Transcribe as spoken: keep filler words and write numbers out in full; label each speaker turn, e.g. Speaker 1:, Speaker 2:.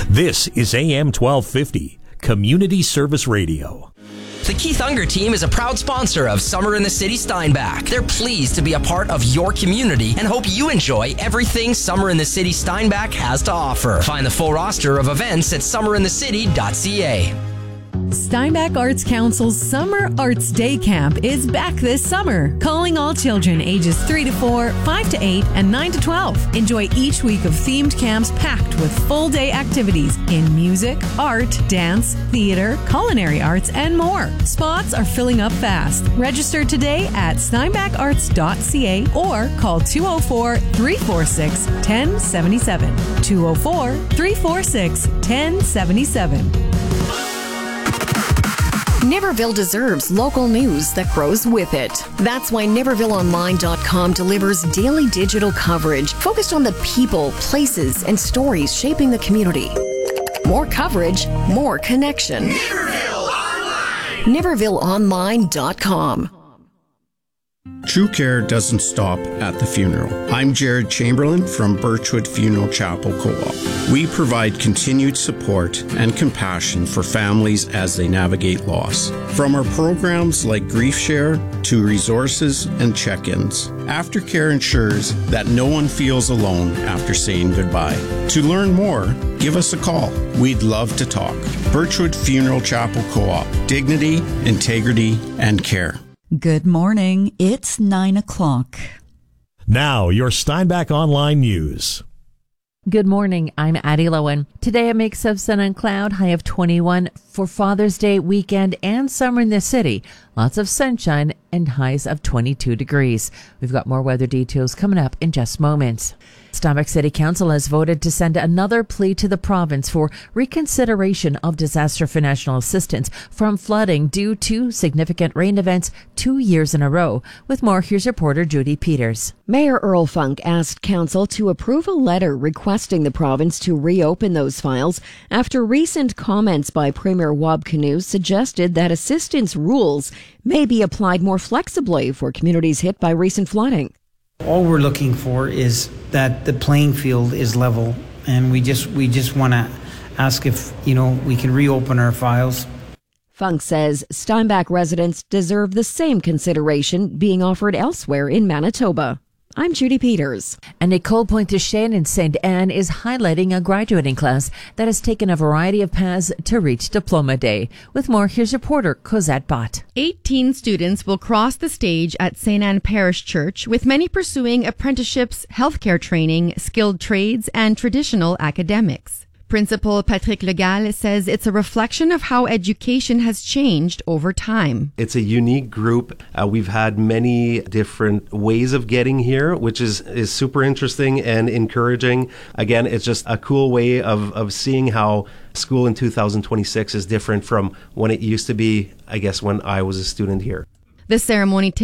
Speaker 1: This is A M twelve fifty, Community Service Radio.
Speaker 2: The Keith Unger team is a proud sponsor of Summer in the City Steinbach. They're pleased to be a part of your community and hope you enjoy everything Summer in the City Steinbach has to offer. Find the full roster of events at summer in the city dot c a.
Speaker 3: Steinbach Arts Council's Summer Arts Day Camp is back this summer. Calling all children ages three to four, five to eight, and nine to twelve. Enjoy each week of themed camps packed with full day activities in music, art, dance, theater, culinary arts, and more. Spots are filling up fast. Register today at steinbach arts dot c a or call two oh four, three four six, one oh seven seven. two oh four, three four six, one oh seven seven.
Speaker 4: Niverville deserves local news that grows with it. That's why Niverville Online dot com delivers daily digital coverage focused on the people, places, and stories shaping the community. More coverage, more connection.
Speaker 5: Niverville Online!
Speaker 4: Niverville Online dot com.
Speaker 6: True care doesn't stop at the funeral. I'm Jared Chamberlain from Birchwood Funeral Chapel Co-op. We provide continued support and compassion for families as they navigate loss. From our programs like Grief Share to resources and check-ins, Aftercare ensures that no one feels alone after saying goodbye. To learn more, give us a call. We'd love to talk. Birchwood Funeral Chapel Co-op. Dignity, integrity, and care.
Speaker 7: Good morning. It's nine o'clock.
Speaker 1: Now, your Steinbach Online News.
Speaker 8: Good morning. I'm Addie Lowen. Today a mix of sun and cloud, high of twenty-one for Father's Day weekend and summer in the city. Lots of sunshine and highs of twenty-two degrees. We've got more weather details coming up in just moments. Steinbach City Council has voted to send another plea to the province for reconsideration of disaster financial assistance from flooding due to significant rain events two years in a row. With more, here's reporter Judy Peters.
Speaker 4: Mayor Earl Funk asked Council to approve a letter requesting the province to reopen those files after recent comments by Premier Wab Kinew suggested that assistance rules may be applied more flexibly for communities hit by recent flooding.
Speaker 9: All we're looking for is that the playing field is level, and we just we just want to ask if, you know, we can reopen our files.
Speaker 4: Funk says Steinbach residents deserve the same consideration being offered elsewhere in Manitoba. I'm Judy Peters.
Speaker 8: And Nicole Pointe-Duchesne in Saint Anne is highlighting a graduating class that has taken a variety of paths to reach Diploma Day. With more, here's reporter Cosette Bott.
Speaker 10: eighteen students will cross the stage at Saint Anne Parish Church, with many pursuing apprenticeships, healthcare training, skilled trades, and traditional academics. Principal Patrick Legal says it's a reflection of how education has changed over time.
Speaker 11: It's a unique group. Uh, we've had many different ways of getting here, which is, is super interesting and encouraging. Again, it's just a cool way of, of seeing how school in two thousand twenty-six is different from when it used to be, I guess, when I was a student here.
Speaker 10: The ceremony